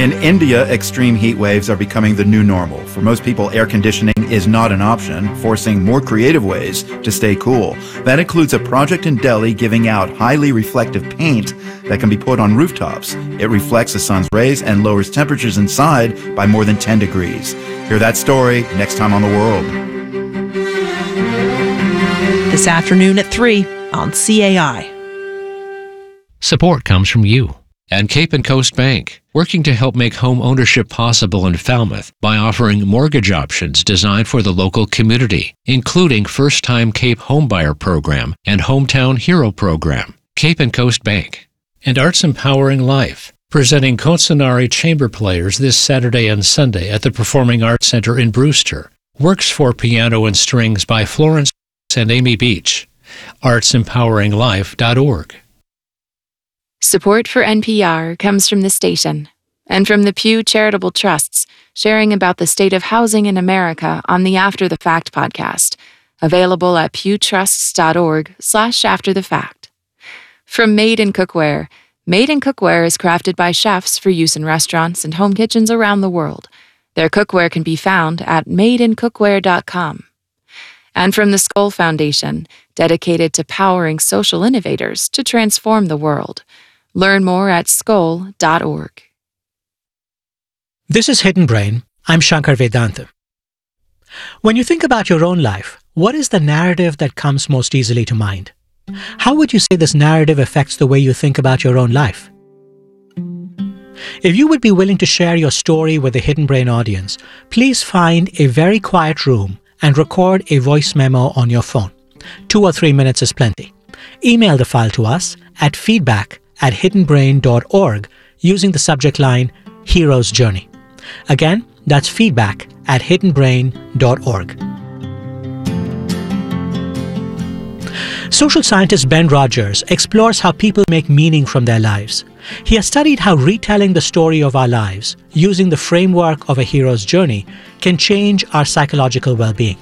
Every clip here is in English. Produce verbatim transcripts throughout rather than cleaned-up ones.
In India, extreme heat waves are becoming the new normal. For most people, air conditioning is not an option, forcing more creative ways to stay cool. That includes a project in Delhi giving out highly reflective paint that can be put on rooftops. It reflects the sun's rays and lowers temperatures inside by more than ten degrees. Hear that story next time on The World. This afternoon at three on C A I. Support comes from you and Cape and Coast Bank, working to help make home ownership possible in Falmouth by offering mortgage options designed for the local community, including First-Time Cape Homebuyer Program and Hometown Hero Program. Cape and Coast Bank. And Arts Empowering Life, presenting Konsanari Chamber Players this Saturday and Sunday at the Performing Arts Center in Brewster. Works for piano and strings by Florence and Amy Beach. arts empowering life dot org. Support for N P R comes from the station and from the Pew Charitable Trusts, sharing about the state of housing in America on the After the Fact podcast, available at pewtrusts.org slash after the fact. From Made in Cookware. Made in Cookware is crafted by chefs for use in restaurants and home kitchens around the world. Their cookware can be found at made in cookware dot com. And from the Skoll Foundation, dedicated to powering social innovators to transform the world. Learn more at skoll dot org. This is Hidden Brain. I'm Shankar Vedantam. When you think about your own life, what is the narrative that comes most easily to mind? How would you say this narrative affects the way you think about your own life? If you would be willing to share your story with the Hidden Brain audience, please find a very quiet room and record a voice memo on your phone. Two or three minutes is plenty. Email the file to us at feedback at hidden brain dot org using the subject line Hero's Journey. Again, that's feedback at hidden brain dot org. Social scientist Ben Rogers explores how people make meaning from their lives. He has studied how retelling the story of our lives, using the framework of a hero's journey, can change our psychological well-being.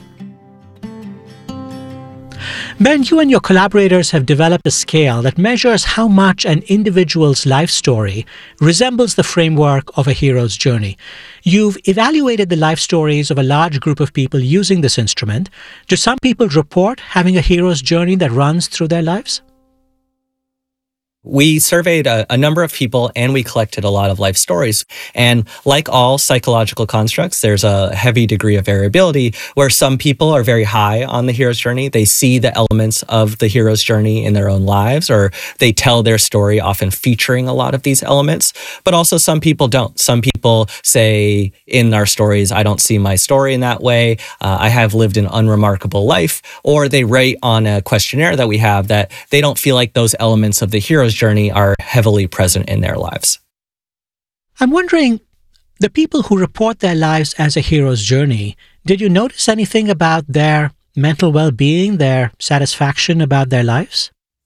Ben, you and your collaborators have developed a scale that measures how much an individual's life story resembles the framework of a hero's journey. You've evaluated the life stories of a large group of people using this instrument. Do some people report having a hero's journey that runs through their lives? We surveyed a, a number of people and we collected a lot of life stories. And like all psychological constructs, there's a heavy degree of variability where some people are very high on the hero's journey. They see the elements of the hero's journey in their own lives, or they tell their story often featuring a lot of these elements. But also some people don't. Some people say in our stories, I don't see my story in that way. Uh, I have lived an unremarkable life. Or they write on a questionnaire that we have that they don't feel like those elements of the hero's journey are heavily present in their lives. I'm wondering, the people who report their lives as a hero's journey, did you notice anything about their mental well-being, their satisfaction about their lives?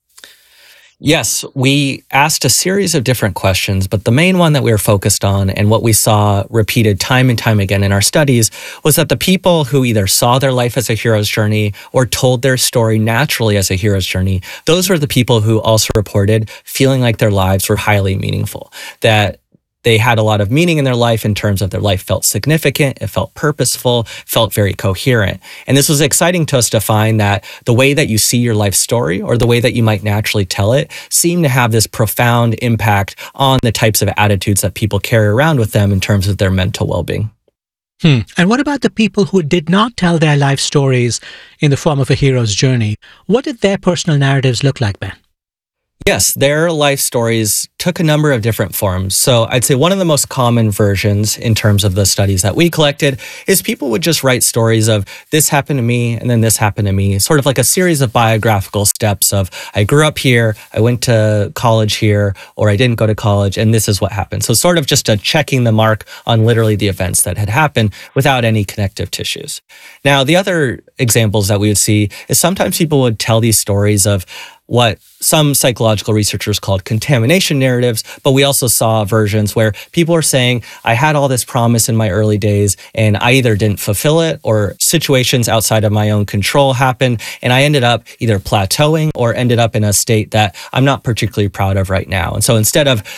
Yes, we asked a series of different questions, but the main one that we were focused on and what we saw repeated time and time again in our studies was that the people who either saw their life as a hero's journey or told their story naturally as a hero's journey, those were the people who also reported feeling like their lives were highly meaningful, that they had a lot of meaning in their life in terms of their life felt significant, it felt purposeful, felt very coherent. And this was exciting to us to find that the way that you see your life story or the way that you might naturally tell it seemed to have this profound impact on the types of attitudes that people carry around with them in terms of their mental well-being. Hmm. And what about the people who did not tell their life stories in the form of a hero's journey? What did their personal narratives look like, Ben? Yes, their life stories took a number of different forms. So I'd say one of the most common versions in terms of the studies that we collected is people would just write stories of this happened to me and then this happened to me, sort of like a series of biographical steps of I grew up here, I went to college here, or I didn't go to college, and this is what happened. So sort of just a checking the mark on literally the events that had happened without any connective tissues. Now, the other examples that we would see is sometimes people would tell these stories of what some psychological researchers called contamination narratives, but we also saw versions where people are saying, I had all this promise in my early days and I either didn't fulfill it or situations outside of my own control happened and I ended up either plateauing or ended up in a state that I'm not particularly proud of right now. And so instead of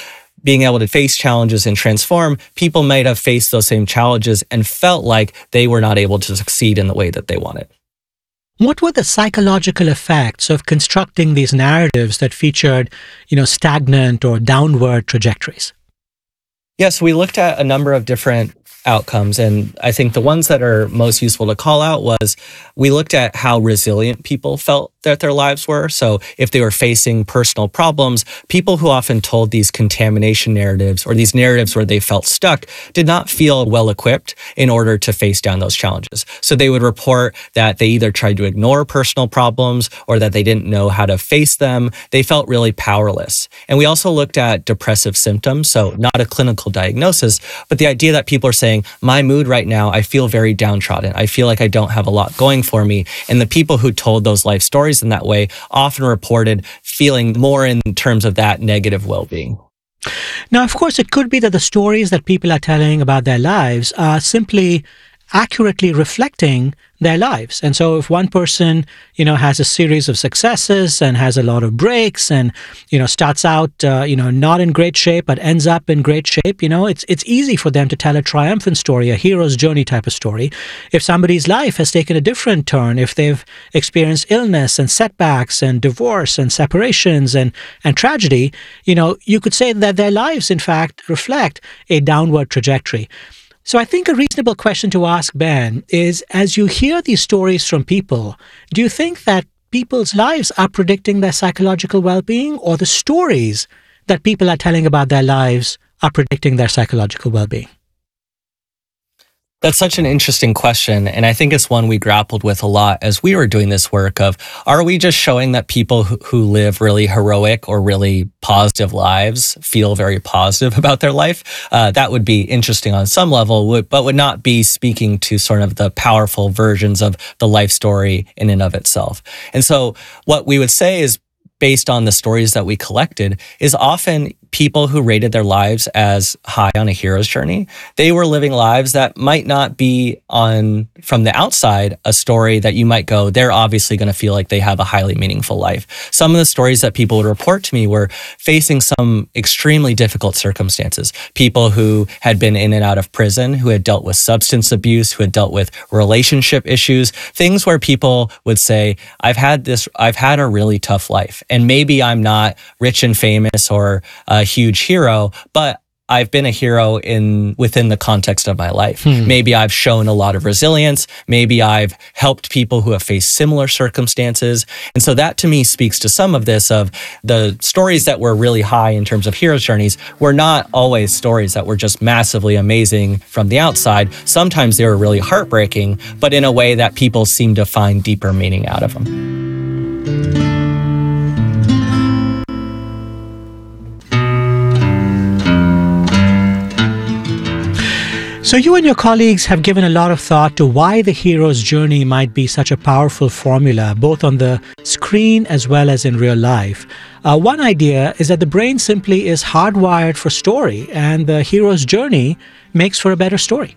being able to face challenges and transform, people might have faced those same challenges and felt like they were not able to succeed in the way that they wanted. What were the psychological effects of constructing these narratives that featured, you know, stagnant or downward trajectories? Yes, we looked at a number of different outcomes, and I think the ones that are most useful to call out was we looked at how resilient people felt that their lives were. So if they were facing personal problems, people who often told these contamination narratives or these narratives where they felt stuck did not feel well equipped in order to face down those challenges. So they would report that they either tried to ignore personal problems or that they didn't know how to face them. They felt really powerless. And we also looked at depressive symptoms, so not a clinical diagnosis, but the idea that people are saying, my mood right now, I feel very downtrodden. I feel like I don't have a lot going for me. And the people who told those life stories in that way often reported feeling more in terms of that negative well-being. Now, of course, it could be that the stories that people are telling about their lives are simply accurately reflecting their lives. And so if one person, you know, has a series of successes and has a lot of breaks and, you know, starts out, uh, you know, not in great shape, but ends up in great shape, you know, it's it's easy for them to tell a triumphant story, a hero's journey type of story. If somebody's life has taken a different turn, if they've experienced illness and setbacks and divorce and separations and, and tragedy, you know, you could say that their lives, in fact, reflect a downward trajectory. So I think a reasonable question to ask, Ben, is as you hear these stories from people, do you think that people's lives are predicting their psychological well-being, or the stories that people are telling about their lives are predicting their psychological well-being? That's such an interesting question. And I think it's one we grappled with a lot as we were doing this work of, are we just showing that people who, who live really heroic or really positive lives feel very positive about their life? Uh, that would be interesting on some level, but would not be speaking to sort of the powerful versions of the life story in and of itself. And so what we would say is, based on the stories that we collected, is often people who rated their lives as high on a hero's journey, they were living lives that might not be on, from the outside, a story that you might go, they're obviously going to feel like they have a highly meaningful life. Some of the stories that people would report to me were facing some extremely difficult circumstances. People who had been in and out of prison, who had dealt with substance abuse, who had dealt with relationship issues, things where people would say, I've had this, I've had a really tough life. And maybe I'm not rich and famous or a huge hero, but I've been a hero in within the context of my life. Hmm. Maybe I've shown a lot of resilience. Maybe I've helped people who have faced similar circumstances. And so that to me speaks to some of this of the stories that were really high in terms of hero's journeys were not always stories that were just massively amazing from the outside. Sometimes they were really heartbreaking, but in a way that people seem to find deeper meaning out of them. So you and your colleagues have given a lot of thought to why the hero's journey might be such a powerful formula, both on the screen as well as in real life. Uh, one idea is that the brain simply is hardwired for story, and the hero's journey makes for a better story.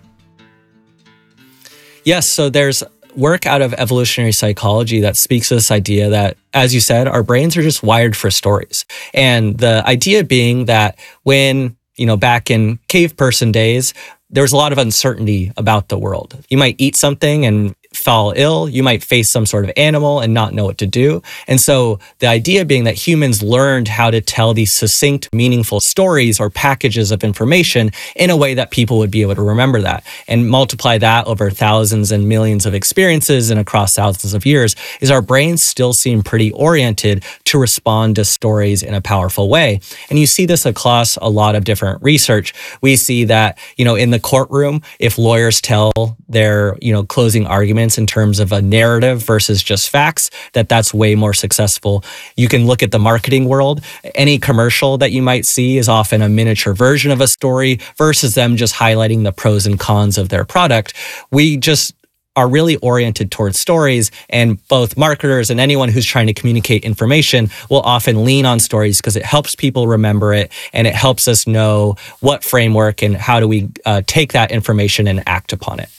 Yes, so there's work out of evolutionary psychology that speaks to this idea that, as you said, our brains are just wired for stories. And the idea being that when, you know, back in cave person days, there was a lot of uncertainty about the world. You might eat something and fall ill. You might face some sort of animal and not know what to do. And so the idea being that humans learned how to tell these succinct, meaningful stories or packages of information in a way that people would be able to remember that, and multiply that over thousands and millions of experiences and across thousands of years, is our brains still seem pretty oriented to respond to stories in a powerful way. And you see this across a lot of different research. We see that, you know, in the courtroom, if lawyers tell their, you know, closing arguments in terms of a narrative versus just facts, that that's way more successful. You can look at the marketing world. Any commercial that you might see is often a miniature version of a story versus them just highlighting the pros and cons of their product. We just are really oriented towards stories, and both marketers and anyone who's trying to communicate information will often lean on stories because it helps people remember it, and it helps us know what framework and how do we uh, take that information and act upon it.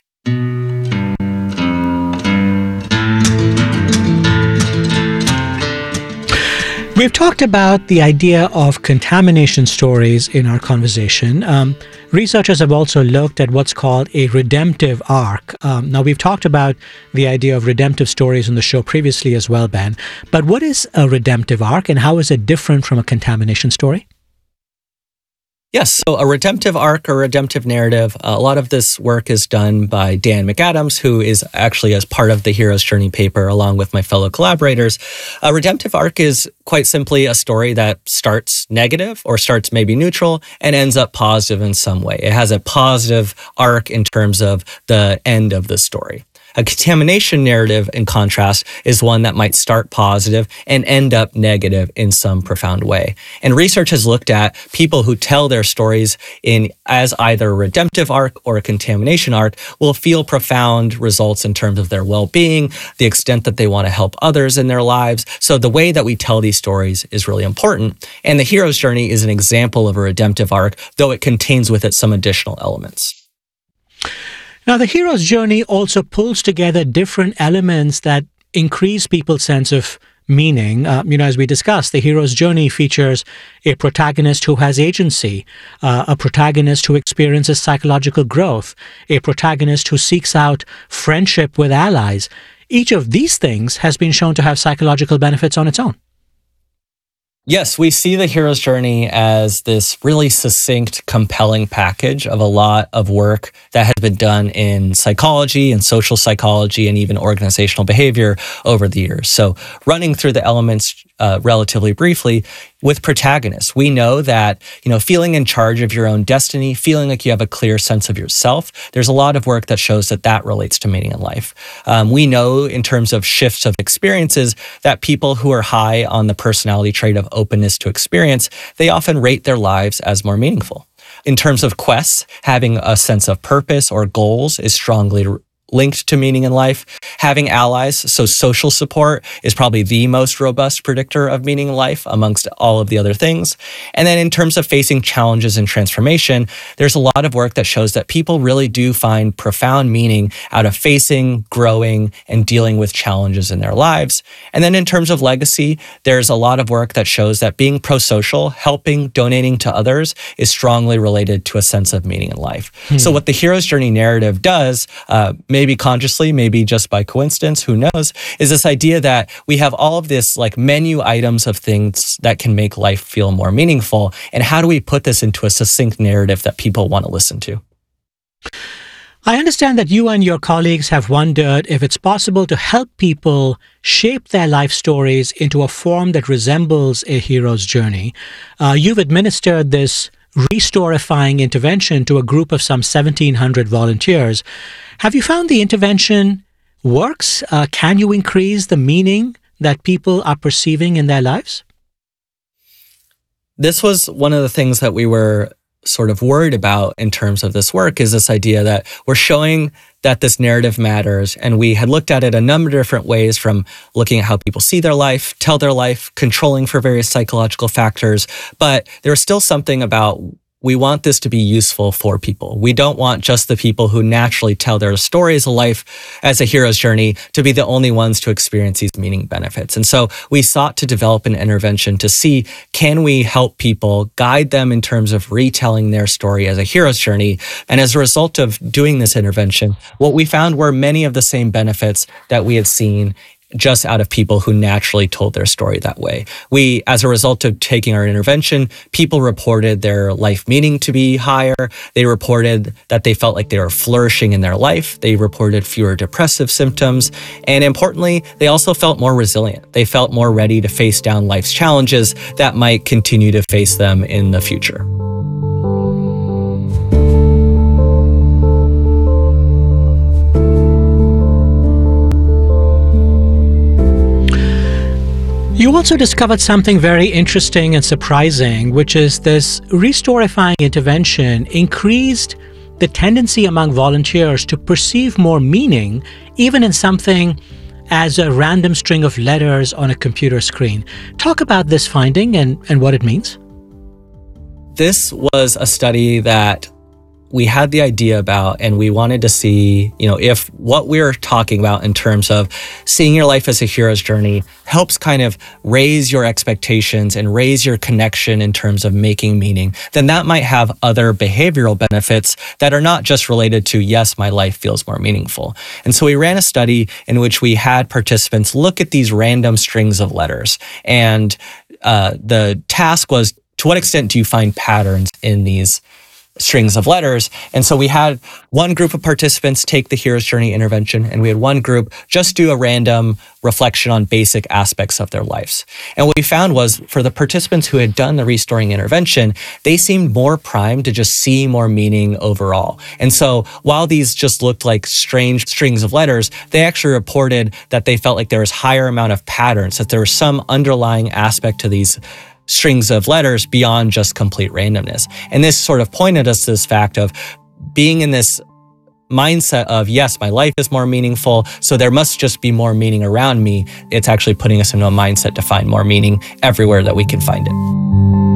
We've talked about the idea of contamination stories in our conversation. Um, researchers have also looked at what's called a redemptive arc. Um, now, we've talked about the idea of redemptive stories in the show previously as well, Ben. But what is a redemptive arc and how is it different from a contamination story? Yes, so a redemptive arc or redemptive narrative, a lot of this work is done by Dan McAdams, who is actually as part of the Hero's Journey paper along with my fellow collaborators. A redemptive arc is quite simply a story that starts negative or starts maybe neutral and ends up positive in some way. It has a positive arc in terms of the end of the story. A contamination narrative, in contrast, is one that might start positive and end up negative in some profound way. And research has looked at people who tell their stories in as either a redemptive arc or a contamination arc will feel profound results in terms of their well-being, the extent that they want to help others in their lives. So the way that we tell these stories is really important. And the Hero's Journey is an example of a redemptive arc, though it contains with it some additional elements. Now, the Hero's Journey also pulls together different elements that increase people's sense of meaning. Uh, you know, as we discussed, the Hero's Journey features a protagonist who has agency, uh, a protagonist who experiences psychological growth, a protagonist who seeks out friendship with allies. Each of these things has been shown to have psychological benefits on its own. Yes, we see the Hero's Journey as this really succinct, compelling package of a lot of work that has been done in psychology and social psychology and even organizational behavior over the years. So running through the elements uh, relatively briefly, with protagonists, we know that, you know, feeling in charge of your own destiny, feeling like you have a clear sense of yourself, there's a lot of work that shows that that relates to meaning in life. Um, we know in terms of shifts of experiences that people who are high on the personality trait of openness to experience, they often rate their lives as more meaningful. In terms of quests, having a sense of purpose or goals is strongly linked to meaning in life. Having allies, so social support, is probably the most robust predictor of meaning in life amongst all of the other things. And then in terms of facing challenges and transformation, there's a lot of work that shows that people really do find profound meaning out of facing, growing, and dealing with challenges in their lives. And then in terms of legacy, there's a lot of work that shows that being pro-social, helping, donating to others, is strongly related to a sense of meaning in life. Hmm. So what the Hero's Journey narrative does, uh, maybe maybe consciously, maybe just by coincidence, who knows, is this idea that we have all of this like menu items of things that can make life feel more meaningful. And how do we put this into a succinct narrative that people want to listen to? I understand that you and your colleagues have wondered if it's possible to help people shape their life stories into a form that resembles a hero's journey. Uh, you've administered this restorifying intervention to a group of some seventeen hundred volunteers. Have you found the intervention works? Uh, can you increase the meaning that people are perceiving in their lives? This was one of the things that we were sort of worried about in terms of this work, is this idea that we're showing that this narrative matters. And we had looked at it a number of different ways, from looking at how people see their life, tell their life, controlling for various psychological factors. But there was still something about, we want this to be useful for people. We don't want just the people who naturally tell their stories of life as a hero's journey to be the only ones to experience these meaning benefits. And so we sought to develop an intervention to see, can we help people, guide them in terms of retelling their story as a hero's journey? And as a result of doing this intervention, what we found were many of the same benefits that we had seen just out of people who naturally told their story that way. We, as a result of taking our intervention, people reported their life meaning to be higher. They reported that they felt like they were flourishing in their life. They reported fewer depressive symptoms. And importantly, they also felt more resilient. They felt more ready to face down life's challenges that might continue to face them in the future. You also discovered something very interesting and surprising, which is this restorifying intervention increased the tendency among volunteers to perceive more meaning, even in something as a random string of letters on a computer screen. Talk about this finding and, and what it means. This was a study that we had the idea about, and we wanted to see, you know, if what we're talking about in terms of seeing your life as a hero's journey helps kind of raise your expectations and raise your connection in terms of making meaning, then that might have other behavioral benefits that are not just related to, yes, my life feels more meaningful. And so we ran a study in which we had participants look at these random strings of letters. And uh, the task was, to what extent do you find patterns in these strings of letters? And so we had one group of participants take the Hero's Journey intervention, and we had one group just do a random reflection on basic aspects of their lives. And what we found was, for the participants who had done the restoring intervention, they seemed more primed to just see more meaning overall. And so while these just looked like strange strings of letters, they actually reported that they felt like there was higher amount of patterns, that there was some underlying aspect to these strings of letters beyond just complete randomness. And this sort of pointed us to this fact of being in this mindset of, yes, my life is more meaningful, so there must just be more meaning around me. It's actually putting us into a mindset to find more meaning everywhere that we can find it.